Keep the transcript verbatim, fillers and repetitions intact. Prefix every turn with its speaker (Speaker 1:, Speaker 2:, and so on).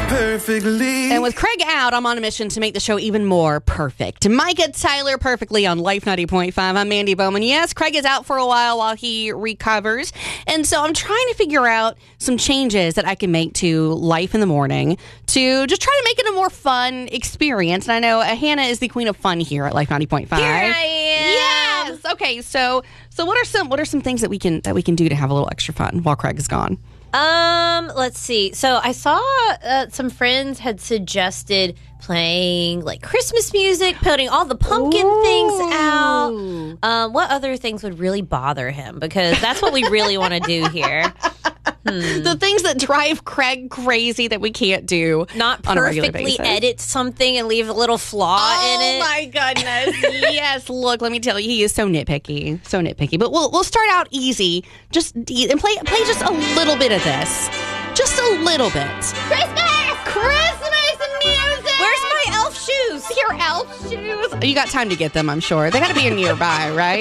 Speaker 1: perfectly.
Speaker 2: And with Craig out, I'm on a mission to make the show even more perfect. Micah Tyler perfectly on Life ninety point five. I'm Mandy Bowman. Yes, Craig is out for a while while he recovers. And so I'm trying to figure out some changes that I can make to Life in the Morning to just try to make it a more fun experience. And I know uh, Hannah is the queen of fun here at Life ninety point five.
Speaker 3: Here I am.
Speaker 2: Yes. Okay. So so what are some what are some things that we can that we can do to have a little extra fun while Craig is gone?
Speaker 3: Um, let's see. So I saw uh, some friends had suggested playing like Christmas music, putting all the pumpkin
Speaker 2: Ooh.
Speaker 3: things out. Um, what other things would really bother him? Because that's what we really want to do here. Hmm.
Speaker 2: The things that drive Craig crazy that we can't do
Speaker 3: Not
Speaker 2: on a regular
Speaker 3: perfectly
Speaker 2: basis.
Speaker 3: edit something and leave a little flaw
Speaker 2: Oh
Speaker 3: in it.
Speaker 2: my goodness. Yes, look, let me tell you, he is so nitpicky. So nitpicky. But we'll we'll start out easy. Just and play play just a little bit of this. Just a little bit.
Speaker 3: Christmas!
Speaker 2: Christmas music!
Speaker 3: Where's my elf shoes?
Speaker 2: Your elf shoes? You got time to get them, I'm sure. They gotta be nearby, right?